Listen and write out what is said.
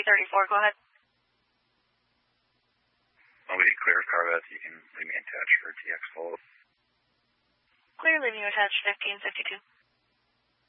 334, go ahead. Nobody clear Corvette, you can leave me attached for TX follow-up. Clear, leaving you attached 1552.